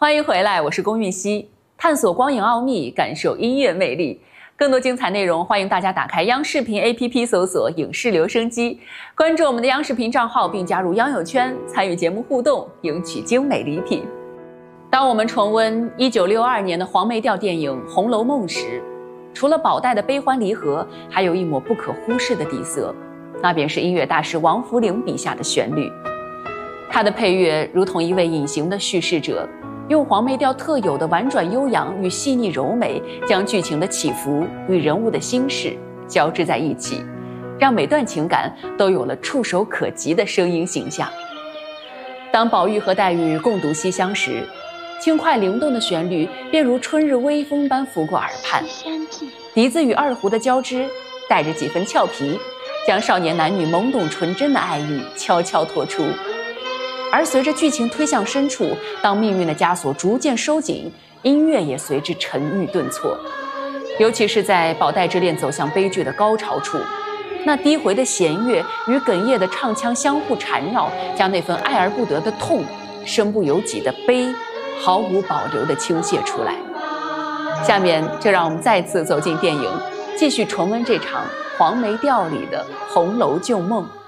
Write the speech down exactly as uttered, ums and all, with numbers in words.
欢迎回来，我是龚韵希，探索光影奥秘，感受音乐魅力。更多精彩内容，欢迎大家打开央视频 A P P 搜索“影视留声机”，关注我们的央视频账号，并加入央友圈，参与节目互动，赢取精美礼品。当我们重温一九六二年的黄梅调电影《红楼梦》时，除了宝黛的悲欢离合，还有一抹不可忽视的底色，那便是音乐大师王福龄笔下的旋律。他的配乐如同一位隐形的叙事者，用黄梅调特有的婉转悠扬与细腻柔美，将剧情的起伏与人物的心事交织在一起，让每段情感都有了触手可及的声音形象。当宝玉和黛玉共读西厢时，轻快灵动的旋律便如春日微风般拂过耳畔，笛子与二胡的交织带着几分俏皮，将少年男女懵懂纯真的爱意悄悄托出。而随着剧情推向深处，当命运的枷锁逐渐收紧，音乐也随之沉郁顿挫。尤其是在宝黛之恋走向悲剧的高潮处，那低回的弦乐与哽咽的唱腔相互缠绕，将那份爱而不得的痛、身不由己的悲毫无保留地倾泻出来。下面就让我们再次走进电影，继续重温这场黄梅调里的红楼旧梦。